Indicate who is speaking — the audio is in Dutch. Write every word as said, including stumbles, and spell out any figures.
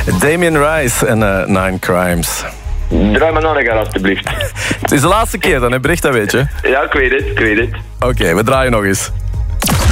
Speaker 1: Damien Rice en uh, Nine Crimes.
Speaker 2: Draai maar nog een keer, alstublieft.
Speaker 1: Het is de laatste keer dan, hè, Brecht, dat weet je.
Speaker 2: Ja, ik weet het, ik weet het.
Speaker 1: Oké, okay, we draaien nog eens.